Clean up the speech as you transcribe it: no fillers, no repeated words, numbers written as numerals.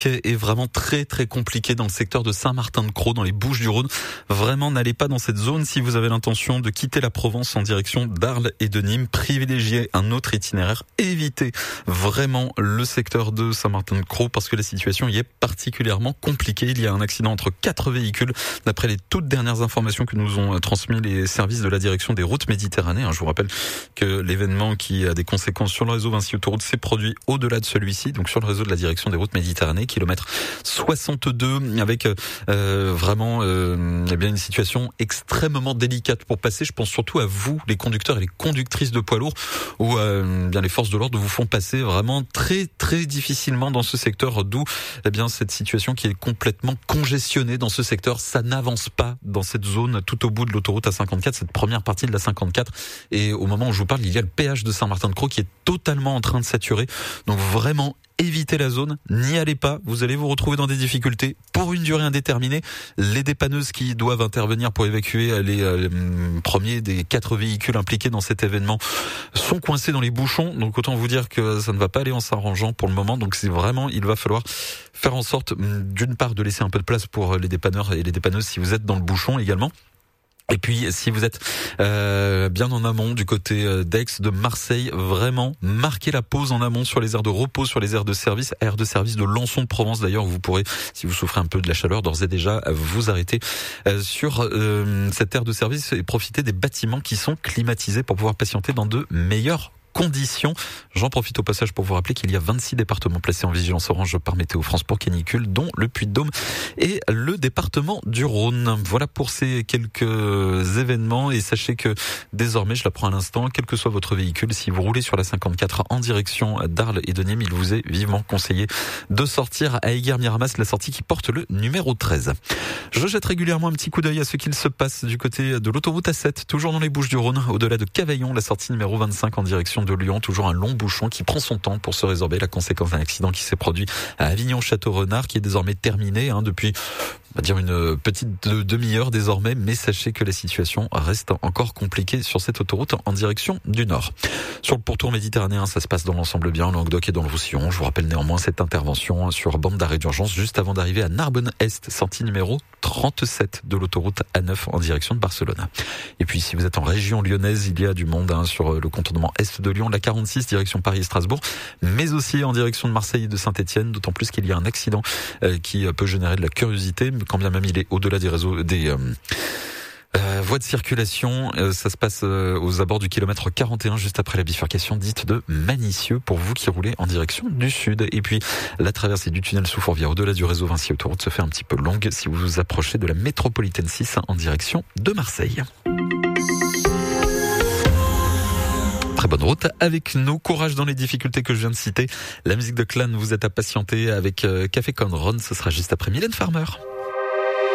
est vraiment très très compliqué dans le secteur de Saint-Martin-de-Crau, dans les Bouches-du-Rhône. Vraiment, n'allez pas dans cette zone si vous avez l'intention de quitter la Provence en direction d'Arles et de Nîmes. Privilégiez un autre itinéraire. Évitez vraiment le secteur de Saint-Martin-de-Crau parce que la situation y est particulièrement compliquée. Il y a un accident entre 4 véhicules. D'après les toutes dernières informations que nous ont transmis les services de la direction des routes Méditerranée. Je vous rappelle que l'événement qui a des conséquences sur le réseau Vinci Autoroute s'est produit au-delà de celui-ci, donc sur le réseau de la direction des routes Méditerranée. Kilomètre 62 avec vraiment bien une situation extrêmement délicate pour passer. Je pense surtout à vous, les conducteurs et les conductrices de poids lourds, où bien les forces de l'ordre vous font passer vraiment très très difficilement dans ce secteur, d'où bien cette situation qui est complètement congestionnée dans ce secteur. Ça n'avance pas dans cette zone tout au bout de l'autoroute A54, cette première partie de la 54. Et au moment où je vous parle, il y a le péage de Saint-Martin-de-Crau qui est totalement en train de saturer. Donc vraiment, évitez la zone, n'y allez pas, vous allez vous retrouver dans des difficultés pour une durée indéterminée. Les dépanneuses qui doivent intervenir pour évacuer les premiers des 4 véhicules impliqués dans cet événement sont coincés dans les bouchons, donc autant vous dire que ça ne va pas aller en s'arrangeant pour le moment. Donc c'est vraiment, il va falloir faire en sorte d'une part de laisser un peu de place pour les dépanneurs et les dépanneuses si vous êtes dans le bouchon également. Et puis, si vous êtes bien en amont du côté d'Aix, de Marseille, vraiment marquez la pause en amont sur les aires de repos, sur les aires de service de Lançon de Provence. D'ailleurs, vous pourrez, si vous souffrez un peu de la chaleur, d'ores et déjà vous arrêter sur cette aire de service et profiter des bâtiments qui sont climatisés pour pouvoir patienter dans de meilleures conditions. J'en profite au passage pour vous rappeler qu'il y a 26 départements placés en vigilance orange par Météo France pour canicule, dont le Puy-de-Dôme et le département du Rhône. Voilà pour ces quelques événements, et sachez que désormais, je l'apprends à l'instant, quel que soit votre véhicule, si vous roulez sur la 54 en direction d'Arles et de Nîmes, il vous est vivement conseillé de sortir à Aiguière-Miramas, la sortie qui porte le numéro 13. Je jette régulièrement un petit coup d'œil à ce qu'il se passe du côté de l'autoroute A7, toujours dans les Bouches-du-Rhône, au-delà de Cavaillon, la sortie numéro 25 en direction de Lyon, toujours un long bouchon qui prend son temps pour se résorber, la conséquence d'un accident qui s'est produit à Avignon-Château-Renard, qui est désormais terminé depuis, on va dire, une petite demi-heure désormais, mais sachez que la situation reste encore compliquée sur cette autoroute en direction du nord. Sur le pourtour méditerranéen, ça se passe dans l'ensemble bien, en Languedoc et dans le Roussillon. Je vous rappelle néanmoins cette intervention sur bande d'arrêt d'urgence juste avant d'arriver à Narbonne-Est, sortie numéro 37 de l'autoroute A9 en direction de Barcelone. Et puis si vous êtes en région lyonnaise, il y a du monde sur le contournement est de Lyon, la 46 direction Paris et Strasbourg, mais aussi en direction de Marseille et de Saint-Etienne, d'autant plus qu'il y a un accident qui peut générer de la curiosité, quand bien même il est au-delà des réseaux, des voies de circulation. Ça se passe aux abords du kilomètre 41, juste après la bifurcation dite de Manicieux, pour vous qui roulez en direction du sud. Et puis la traversée du tunnel sous Fourvière au-delà du réseau Vinci Autoroute se fait un petit peu longue si vous vous approchez de la métropolitaine 6 en direction de Marseille. Très bonne route avec nous. Courage dans les difficultés que je viens de citer. La musique de Clan vous êtes à patienter avec Café Con Ron. Ce sera juste après Mylène Farmer.